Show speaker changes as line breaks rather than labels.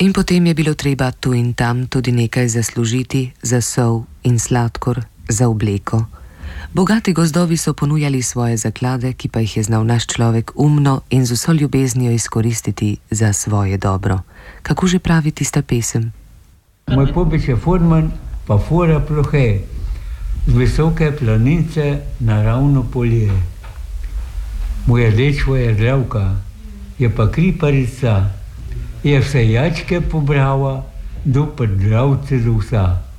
In potem je bilo treba tu in tam tudi nekaj zaslužiti za sol in sladkor, za obleko. Bogati gozdovi so ponujali svoje zaklade, ki pa jih je znal naš človek umno in z vso ljubeznijo izkoristiti za svoje dobro. Kako že pravi tista pesem?
Moj pobič je furman, pa fura plohe, z visoke planince naravno polje. Moja dečva je dravka, je pa kriparica, je vse jačke pobrala, do prdravce do vsa.